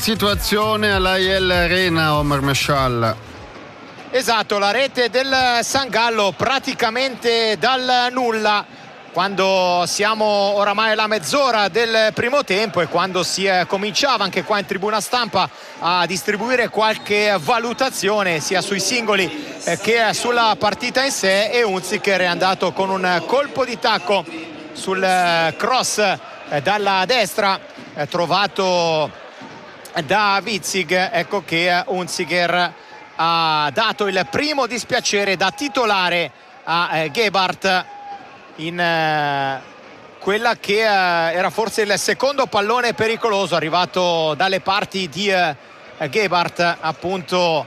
situazione all'Aiel Arena, Omar Meshal. Esatto, la rete del San Gallo praticamente dal nulla, quando siamo oramai alla mezz'ora del primo tempo e quando si cominciava anche qua in tribuna stampa a distribuire qualche valutazione sia sui singoli che sulla partita in sé, e Unziker è andato con un colpo di tacco sul cross dalla destra trovato da Witzig. Ecco che Unziker ha dato il primo dispiacere da titolare a Gebhardt in quella che era forse il secondo pallone pericoloso arrivato dalle parti di Gebhardt, appunto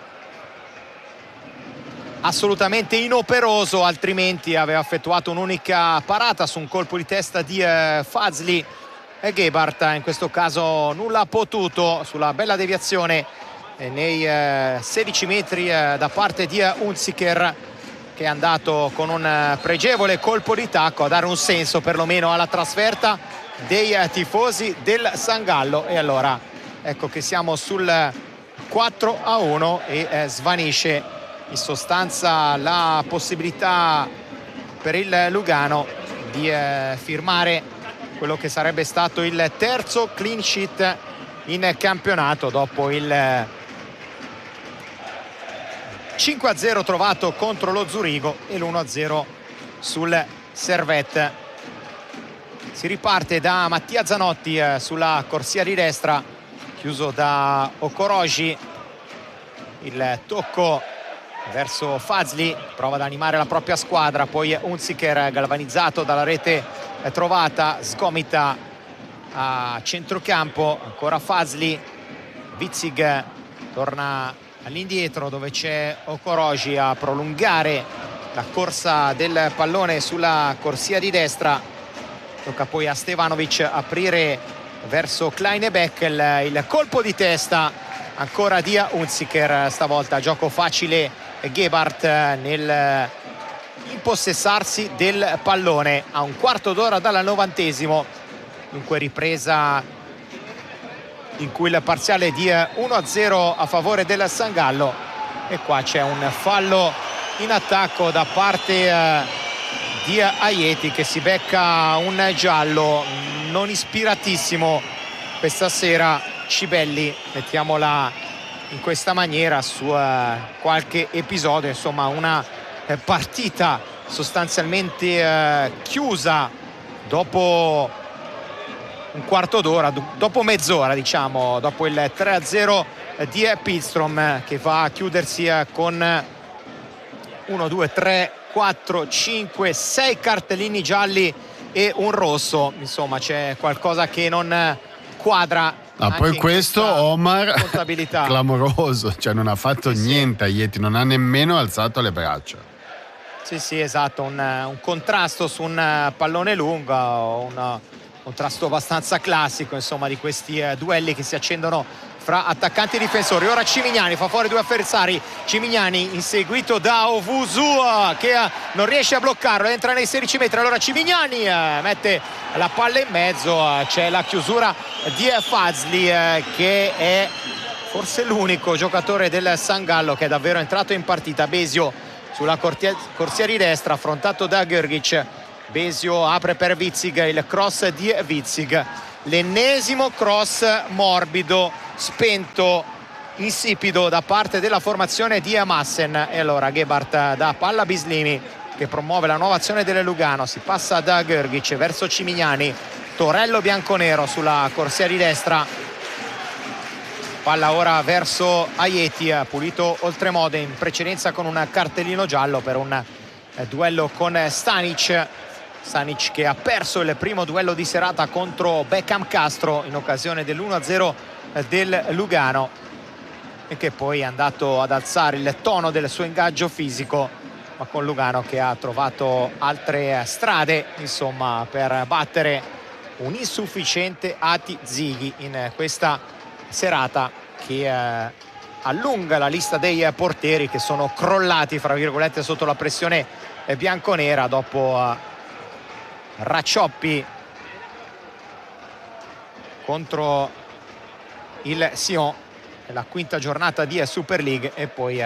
assolutamente inoperoso, altrimenti aveva effettuato un'unica parata su un colpo di testa di Fazli. E Gebhardt in questo caso nulla ha potuto sulla bella deviazione nei 16 metri da parte di Unziker, che è andato con un pregevole colpo di tacco a dare un senso perlomeno alla trasferta dei tifosi del San Gallo. E allora ecco che siamo sul 4-1 e svanisce in sostanza la possibilità per il Lugano di firmare quello che sarebbe stato il terzo clean sheet in campionato dopo il 5-0 trovato contro lo Zurigo e l'1-0 sul Servette. Si riparte da Mattia Zanotti sulla corsia di destra, chiuso da Okoroji. Il tocco verso Fazli, prova ad animare la propria squadra, poi Unziker galvanizzato dalla rete trovata, sgomita a centrocampo, ancora Fazli. Witzig torna all'indietro dove c'è Okoroji a prolungare la corsa del pallone sulla corsia di destra. Tocca poi a Stevanovic aprire verso Kleine-Beckel, il colpo di testa ancora di Unziker, stavolta gioco facile Gebhardt nel impossessarsi del pallone a un quarto d'ora dal 90°. Dunque ripresa in cui il parziale è di 1-0 a favore del San Gallo, e qua c'è un fallo in attacco da parte di Aieti, che si becca un giallo non ispiratissimo questa sera. Cibelli, mettiamola in questa maniera, su qualche episodio, insomma una partita sostanzialmente chiusa dopo un quarto d'ora, dopo mezz'ora diciamo, dopo il 3-0 di Pihlstrom, che va a chiudersi con 1, 2, 3, 4, 5, 6 cartellini gialli e un rosso. Insomma c'è qualcosa che non quadra. Poi questo Omar clamoroso, cioè non ha fatto niente Aieti, non ha nemmeno alzato le braccia. Sì, esatto, un contrasto su un pallone lungo, un contrasto abbastanza classico, insomma, di questi duelli che si accendono fra attaccanti e difensori. Ora Cimignani fa fuori due avversari, Cimignani inseguito da Owusu che non riesce a bloccarlo, entra nei 16 metri, allora Cimignani mette la palla in mezzo, c'è la chiusura di Fazli che è forse l'unico giocatore del San Gallo che è davvero entrato in partita. Besio sulla corsia di destra, affrontato da Grgic. Besio apre per Witzig, il cross di Witzig, l'ennesimo cross morbido, spento, insipido da parte della formazione di Massen. E allora Gebhardt da palla Bislimi, che promuove la nuova azione del Lugano, si passa da Grgic verso Cimignani, torello bianconero sulla corsia di destra, palla ora verso Aieti, pulito oltremodo in precedenza con un cartellino giallo per un duello con Stanic che ha perso il primo duello di serata contro Beckham Castro in occasione dell'1-0 del Lugano, e che poi è andato ad alzare il tono del suo ingaggio fisico, ma con Lugano che ha trovato altre strade, insomma, per battere un insufficiente Ati Zighi in questa serata, che allunga la lista dei portieri che sono crollati fra virgolette sotto la pressione bianconera dopo Raccioppi contro il Sion, la quinta giornata di Super League, e poi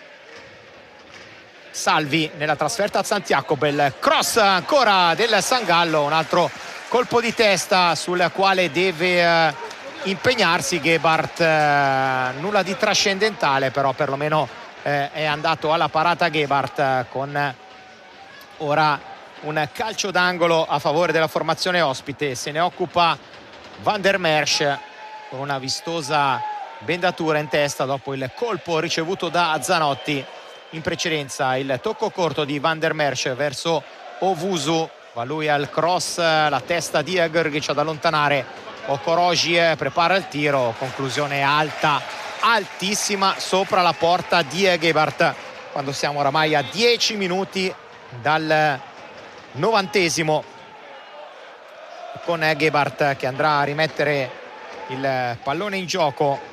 Salvi nella trasferta a Santiago. Bel cross ancora del Sangallo, un altro colpo di testa sul quale deve impegnarsi Gebhardt, nulla di trascendentale, però perlomeno è andato alla parata Gebhardt, con ora un calcio d'angolo a favore della formazione ospite. Se ne occupa Van der Merch con una vistosa bendatura in testa dopo il colpo ricevuto da Zanotti. In precedenza il tocco corto di Van der Merch verso Owusu, va lui al cross, la testa di Grgic ad allontanare. Okoroji prepara il tiro, conclusione alta, altissima, sopra la porta di Gebhardt, quando siamo oramai a 10 minuti dal 90esimo, con Gebhardt che andrà a rimettere il pallone in gioco.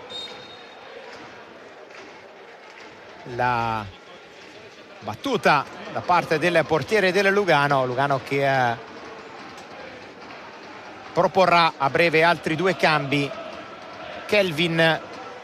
La battuta da parte del portiere del Lugano che proporrà a breve altri due cambi. Kelvin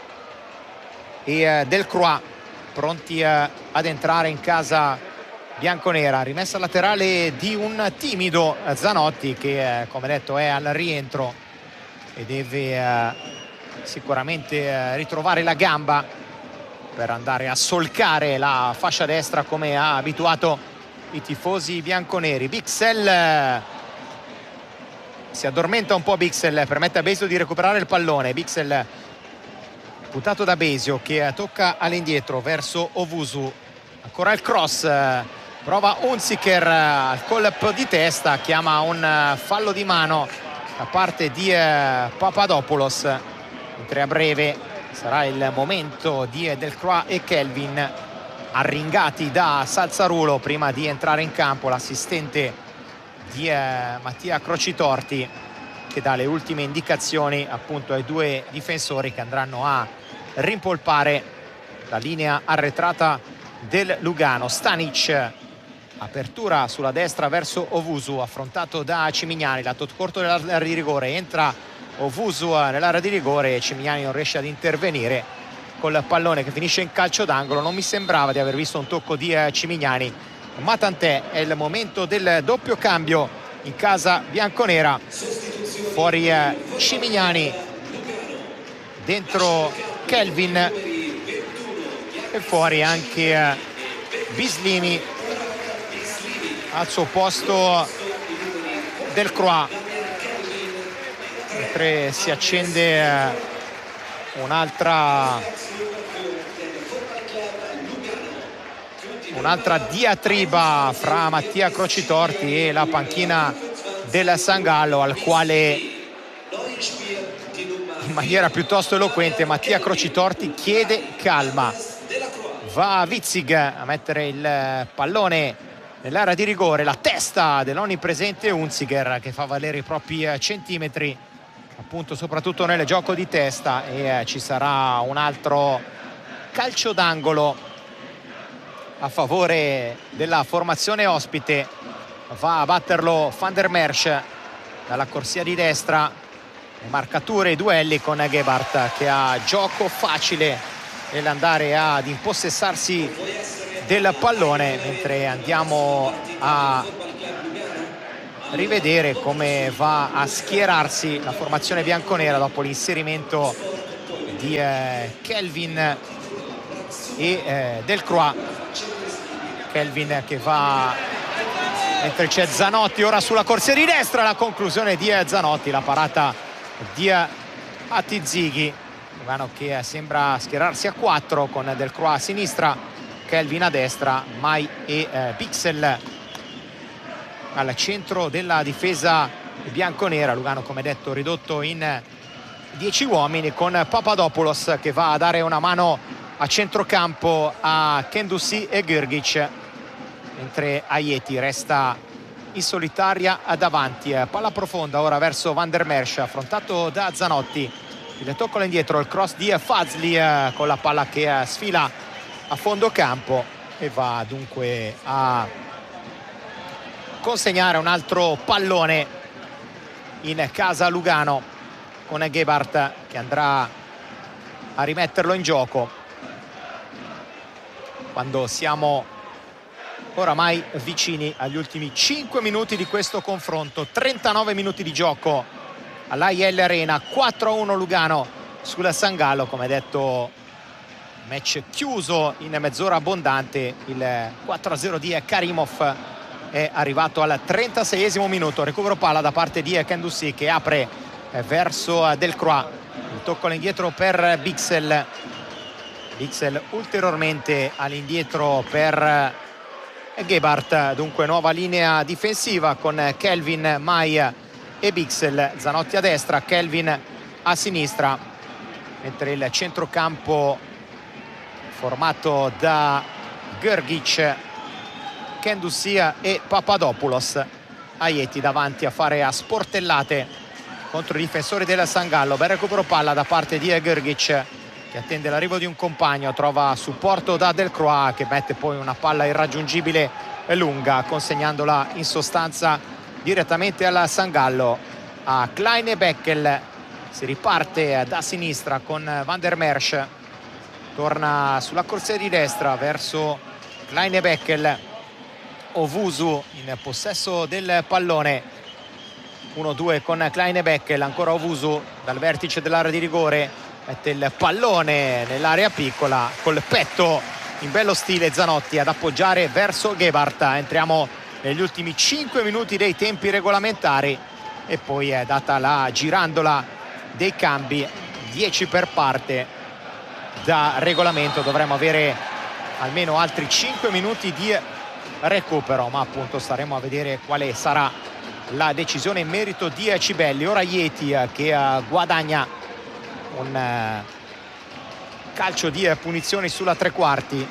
e Delcroix pronti ad entrare in casa bianconera. Rimessa laterale di un timido Zanotti che come detto è al rientro e deve sicuramente ritrovare la gamba per andare a solcare la fascia destra come ha abituato i tifosi bianconeri. Bixel si addormenta un po', Bixel permette a Besio di recuperare il pallone. Bixel buttato da Besio che tocca all'indietro verso Owusu, ancora il cross, prova Unziker al colpo di testa, chiama un fallo di mano da parte di Papadopoulos, mentre a breve sarà il momento di Delcroix e Kelvin, arringati da Salzarulo prima di entrare in campo l'assistente di Mattia Crocitorti, che dà le ultime indicazioni appunto ai due difensori che andranno a rimpolpare la linea arretrata del Lugano. Stanic, apertura sulla destra verso Owusu, affrontato da Cimignani, lato corto dell'area di rigore, entra Owusu nell'area di rigore e Cimignani non riesce ad intervenire col pallone che finisce in calcio d'angolo. Non mi sembrava di aver visto un tocco di Cimignani, ma tant'è, è il momento del doppio cambio in casa bianconera. Fuori Cimignani, dentro Kelvin e fuori anche Bislimi, al suo posto Delcroix, mentre si accende un'altra diatriba fra Mattia Crocitorti e la panchina del Sangallo, al quale in maniera piuttosto eloquente Mattia Crocitorti chiede calma. Va Witzig a mettere il pallone nell'area di rigore, la testa dell'onnipresente Unziker che fa valere i propri centimetri appunto soprattutto nel gioco di testa, e ci sarà un altro calcio d'angolo a favore della formazione ospite. Va a batterlo Van der Merch dalla corsia di destra, marcature e duelli con Gebhardt che ha gioco facile nell'andare ad impossessarsi del pallone, mentre andiamo a rivedere come va a schierarsi la formazione bianconera dopo l'inserimento di Kelvin e Delcroix. Kelvin che va, mentre c'è Zanotti ora sulla corsia di destra, la conclusione di Zanotti, la parata di Atizighi. Lugano che sembra schierarsi a 4 con Delcroix a sinistra, Kelvin a destra, Mai e Bixel al centro della difesa bianconera. Lugano come detto ridotto in 10 uomini, con Papadopoulos che va a dare una mano a centrocampo a Kendouzi e Grgic, mentre Ajeti resta in solitaria davanti. Palla profonda ora verso Van der Merch, affrontato da Zanotti, il tocco all'indietro, il cross di Fazli con la palla che sfila a fondo campo e va dunque a consegnare un altro pallone in casa Lugano, con Gebhardt che andrà a rimetterlo in gioco quando siamo oramai vicini agli ultimi 5 minuti di questo confronto. 39 minuti di gioco all'AIL Arena, 4-1 Lugano sulla San Gallo. Come detto, match chiuso in mezz'ora abbondante. Il 4-0 di Karimov è arrivato al 36esimo minuto. Recupero palla da parte di Kendouzi che apre verso Delcroix. Il tocco all'indietro per Bixel. Bixel ulteriormente all'indietro per Gebhardt. Dunque nuova linea difensiva con Kelvin, Mai e Bixel. Zanotti a destra, Kelvin a sinistra, mentre il centrocampo formato da Grgic, Kendouzi e Papadopoulos. Ajeti davanti a fare a sportellate contro i difensori del San Gallo. Bel recupero palla da parte di Grgic che attende l'arrivo di un compagno, trova supporto da Delcroix che mette poi una palla irraggiungibile e lunga, consegnandola in sostanza direttamente al San Gallo. A Klein e Beckel si riparte da sinistra con Van der Merch, torna sulla corsia di destra verso Klein e Beckel. Owusu in possesso del pallone, 1-2 con Klein e Beckel. Ancora Owusu dal vertice dell'area di rigore, mette il pallone nell'area piccola col petto in bello stile Zanotti ad appoggiare verso Gebhardt. Entriamo negli ultimi 5 minuti dei tempi regolamentari e poi è data la girandola dei cambi, 10 per parte da regolamento. Dovremmo avere almeno altri 5 minuti di recupero, ma appunto staremo a vedere quale sarà la decisione in merito di Cibelli. Ora Ajeti che guadagna un calcio di punizioni sulla tre quarti.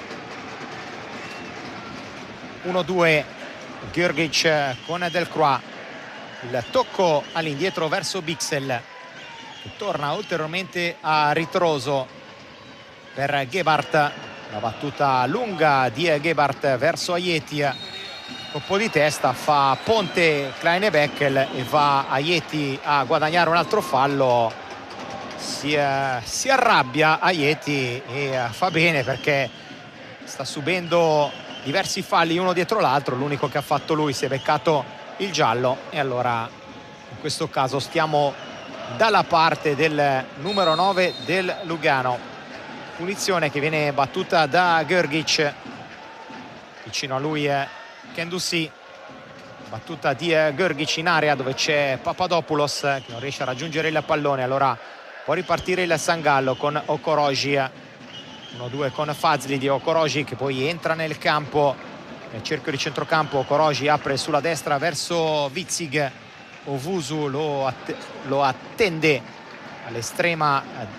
1-2 Grgic con Delcroix. Il tocco all'indietro verso Bixel che torna ulteriormente a ritroso per Gebhardt. La battuta lunga di Gebhardt verso Ajeti, colpo di testa, fa ponte Klein e Beckel e va Ajeti a guadagnare un altro fallo. Si arrabbia Ajeti e fa bene perché sta subendo diversi falli uno dietro l'altro. L'unico che ha fatto lui, si è beccato il giallo, e allora in questo caso stiamo dalla parte del numero 9 del Lugano. Punizione che viene battuta da Grgic, vicino a lui Kendouzi. Battuta di Grgic in area dove c'è Papadopoulos che non riesce a raggiungere il pallone. Allora può ripartire il San Gallo con Okoroji. 1-2 con Fazli di Okoroji che poi entra nel campo, nel cerchio di centrocampo. Okoroji apre sulla destra verso Witzig. Owusu lo attende all'estrema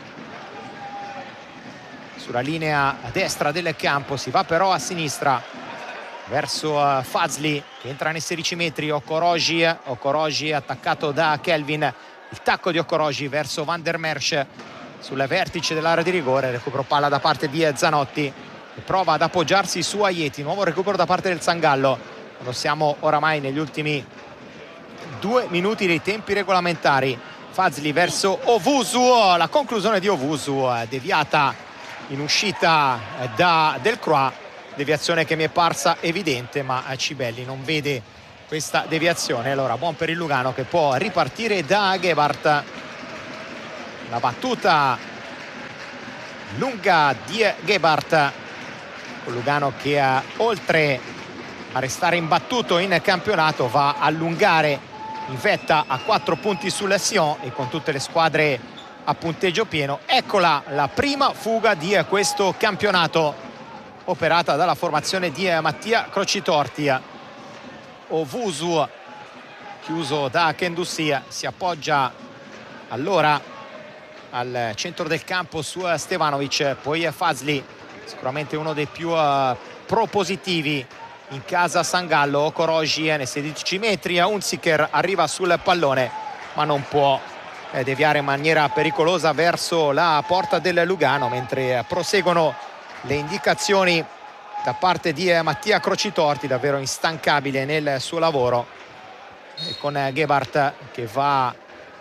sulla linea a destra del campo. Si va però a sinistra verso Fazli che entra nei 16 metri. Okoroji attaccato da Kelvin. Il tacco di Okoroji verso Van der Merch sul vertice dell'area di rigore. Recupero palla da parte di Zanotti che prova ad appoggiarsi su Ajeti. Nuovo recupero da parte del San Gallo quando siamo oramai negli ultimi 2 minuti dei tempi regolamentari. Fazli verso Owusu. La conclusione di Owusu deviata in uscita da Delcroix, deviazione che mi è parsa evidente, ma Cibelli non vede questa deviazione. Allora buon per il Lugano che può ripartire da Gebhardt. La battuta lunga di Gebhardt con Lugano che oltre a restare imbattuto in campionato va a allungare in vetta a 4 punti sul Sion e con tutte le squadre a punteggio pieno. Eccola la prima fuga di questo campionato operata dalla formazione di Mattia Crocitorti. Owusu chiuso da Kendouzi si appoggia allora al centro del campo su Stevanovic, poi Fazli, sicuramente uno dei più propositivi in casa San Gallo. Okoroji nei 16 metri, Hunziker arriva sul pallone ma non può deviare in maniera pericolosa verso la porta del Lugano, mentre proseguono le indicazioni da parte di Mattia Crocitorti, davvero instancabile nel suo lavoro, e con Gebhardt che va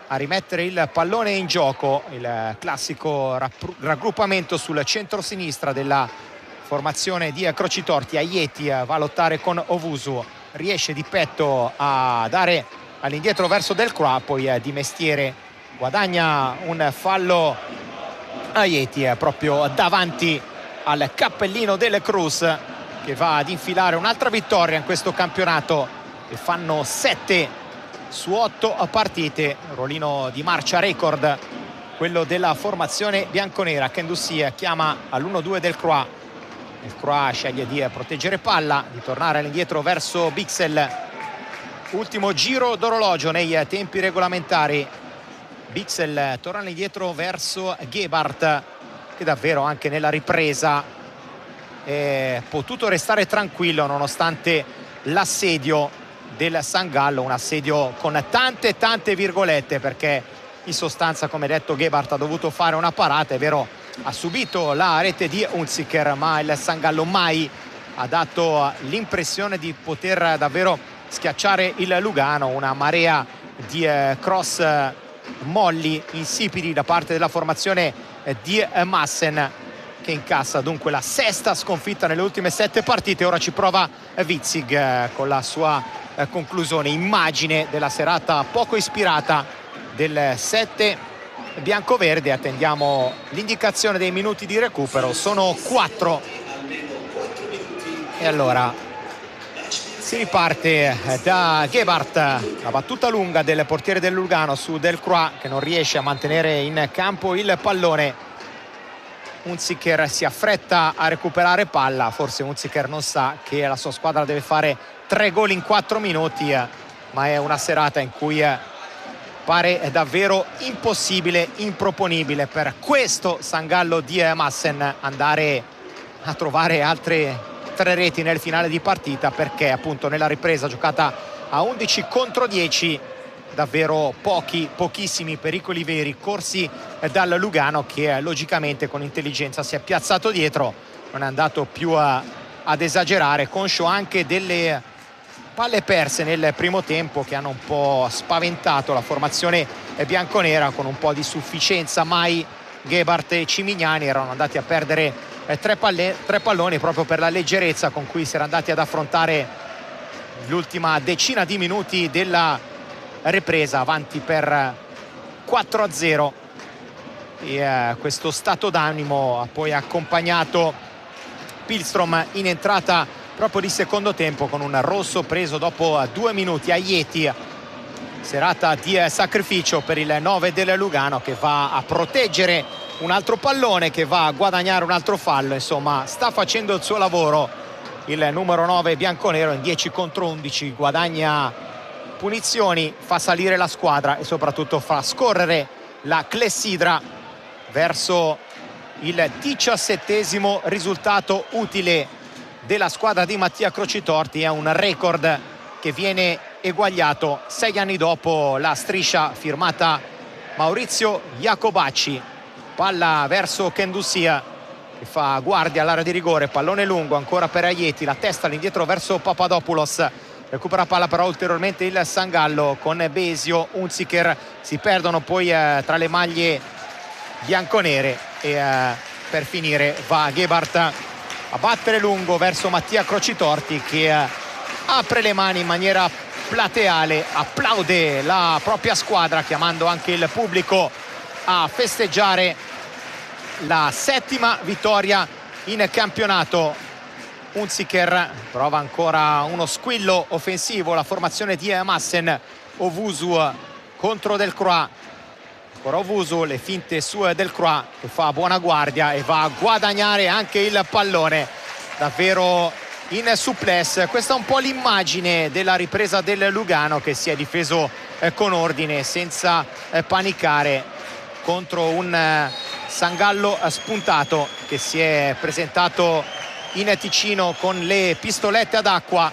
a rimettere il pallone in gioco, il classico raggruppamento sul centro-sinistra della formazione di Crocitorti. Aieti va a lottare con Owusu, riesce di petto a dare all'indietro verso Delcroix, poi di mestiere guadagna un fallo Aieti proprio davanti al cappellino del Cruz, che va ad infilare un'altra vittoria in questo campionato, e fanno 7 su 8 partite, rolino di marcia record quello della formazione bianconera. Kendouzi chiama all'1-2 Delcroix. Delcroix sceglie di proteggere palla, di tornare all'indietro verso Bixel. Ultimo giro d'orologio nei tempi regolamentari. Bixel torna all'indietro verso Gebhardt, che davvero anche nella ripresa è potuto restare tranquillo nonostante l'assedio del San Gallo, un assedio con tante virgolette, perché in sostanza, come detto, Gebhardt ha dovuto fare una parata. È vero, ha subito la rete di Unziker, ma il San Gallo mai ha dato l'impressione di poter davvero schiacciare il Lugano. Una marea di cross molli, insipidi da parte della formazione di Maassen, che incassa dunque la 6ª sconfitta nelle ultime 7 partite. Ora ci prova Witzig con la sua conclusione, immagine della serata poco ispirata del 7 biancoverde. Attendiamo l'indicazione dei minuti di recupero, sono 4, e allora si riparte da Gebhardt. La battuta lunga del portiere del Lugano su Delcroix, che non riesce a mantenere in campo il pallone. Unziker si affretta a recuperare palla, forse Unziker non sa che la sua squadra deve fare 3 gol in 4 minuti, ma è una serata in cui pare davvero impossibile, improponibile per questo San Gallo di Maassen andare a trovare altre 3 reti nel finale di partita, perché appunto nella ripresa giocata a 11 contro 10 davvero pochissimi pericoli veri corsi dal Lugano, che logicamente con intelligenza si è piazzato dietro, non è andato più ad esagerare, conscio anche delle palle perse nel primo tempo che hanno un po' spaventato la formazione bianconera. Con un po' di sufficienza mai Gebhardt e Cimignani erano andati a perdere 3 palloni proprio per la leggerezza con cui si era andati ad affrontare l'ultima decina di minuti della ripresa, avanti per 4-0. E questo stato d'animo ha poi accompagnato Pilstrom in entrata proprio di secondo tempo con un rosso preso dopo 2 minuti. Aieti, serata di sacrificio per il 9 del Lugano, che va a proteggere un altro pallone, che va a guadagnare un altro fallo. Insomma, sta facendo il suo lavoro il numero 9 bianconero in 10 contro 11, guadagna punizioni, fa salire la squadra e soprattutto fa scorrere la clessidra verso il 17° risultato utile della squadra di Mattia Crocitorti. È un record che viene eguagliato 6 anni dopo la striscia firmata Maurizio Iacobacci. Palla verso Kendouzi, che fa guardia all'area di rigore, pallone lungo ancora per Aieti, la testa all'indietro verso Papadopoulos. Recupera palla però ulteriormente il San Gallo con Besio, Unziker, si perdono poi tra le maglie bianconere, e per finire va Gebhardt a battere lungo verso Mattia Crocitorti, che apre le mani in maniera plateale, applaude la propria squadra, chiamando anche il pubblico a festeggiare la 7ª vittoria in campionato. Unziker prova ancora uno squillo offensivo, la formazione di Maassen. Owusu contro Delcroix, ancora Owusu, le finte su Delcroix, che fa buona guardia e va a guadagnare anche il pallone davvero in supplesse. Questa è un po' l'immagine della ripresa del Lugano, che si è difeso con ordine, senza panicare, contro un San Gallo spuntato che si è presentato in Ticino con le pistolette ad acqua.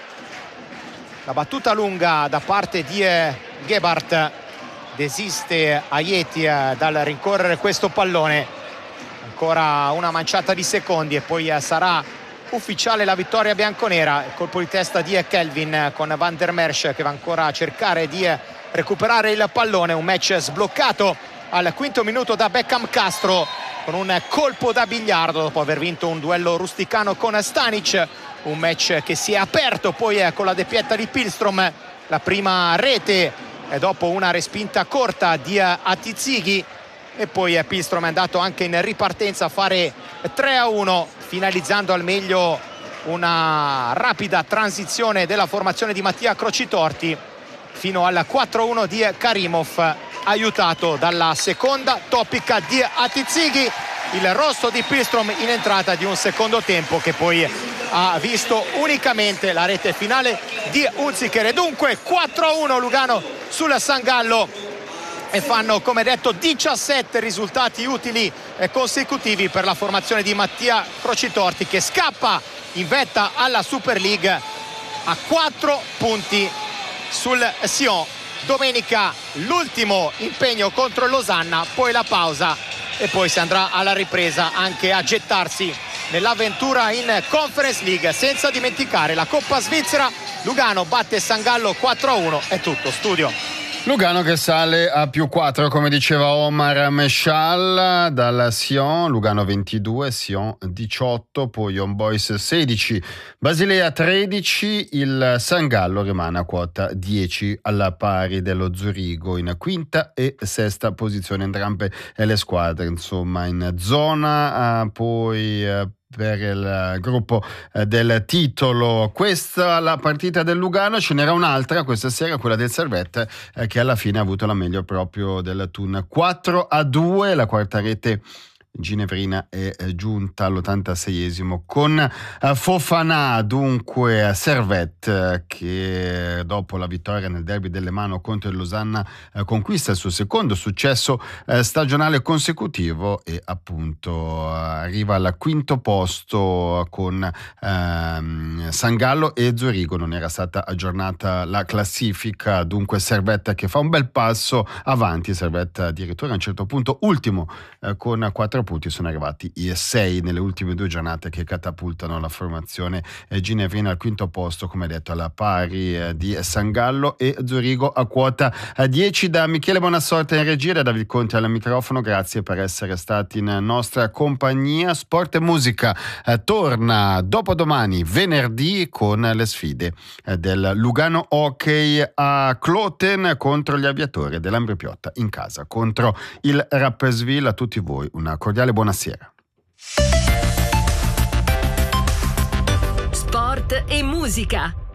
La battuta lunga da parte di Gebhardt, desiste Aieti dal rincorrere questo pallone. Ancora una manciata di secondi e poi sarà ufficiale la vittoria bianconera. Il colpo di testa di Kelvin con Van der Merch, che va ancora a cercare di recuperare il pallone. Un match sbloccato al quinto minuto da Beckham Castro con un colpo da biliardo dopo aver vinto un duello rusticano con Stanic. Un match che si è aperto poi con la doppietta di Pihlstrom, la prima rete dopo una respinta corta di Atizighi, e poi Pihlstrom è andato anche in ripartenza a fare 3-1, finalizzando al meglio una rapida transizione della formazione di Mattia Crocitorti fino al 4-1 di Karimov, aiutato dalla seconda toppica di Atizighi. Il rosso di Pihlstrom in entrata di un secondo tempo che poi ha visto unicamente la rete finale di Hunziker. E dunque 4-1 Lugano sul San Gallo, e fanno, come detto, 17 risultati utili consecutivi per la formazione di Mattia Crocitorti, che scappa in vetta alla Super League a 4 punti sul Sion. Domenica l'ultimo impegno contro Losanna, poi la pausa e poi si andrà alla ripresa anche a gettarsi nell'avventura in Conference League, senza dimenticare la Coppa Svizzera. Lugano batte San Gallo 4-1. È tutto, studio. Lugano che sale a +4, come diceva Omar Meshal, dal Sion. Lugano 22, Sion 18, poi Young Boys 16, Basilea 13. Il San Gallo rimane a quota 10 alla pari dello Zurigo in quinta e sesta posizione, entrambe le squadre insomma in zona poi per il gruppo del titolo. Questa la partita del Lugano. Ce n'era un'altra questa sera, quella del Servette, che alla fine ha avuto la meglio proprio del Thun. 4-2, la quarta rete ginevrina è giunta all'86esimo con Fofana. Dunque Servette che dopo la vittoria nel derby delle Mano contro il Losanna conquista il suo secondo successo stagionale consecutivo e appunto arriva al quinto posto con San Gallo e Zurigo. Non era stata aggiornata la classifica, dunque Servette che fa un bel passo avanti. Servette addirittura a un certo punto ultimo con 4 punti. Sono arrivati i 6 nelle ultime 2 giornate che catapultano la formazione ginevrina al quinto posto, come detto alla pari di San Gallo e Zurigo a quota 10. Da Michele Bonassorte in regia, da David Conti al microfono, grazie per essere stati in nostra compagnia. Sport e musica torna dopodomani venerdì con le sfide del Lugano Hockey a Kloten contro gli Aviatori dell'Ambri Piotta in casa contro il Rapperswil. A tutti voi una cordiale buonasera. Sport e musica.